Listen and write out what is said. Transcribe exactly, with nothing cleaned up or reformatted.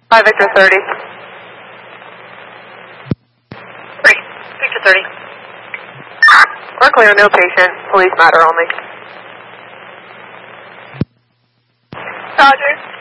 five Victor thirty. Great. Victor thirty. We're clear, no patient. Police matter only. Roger.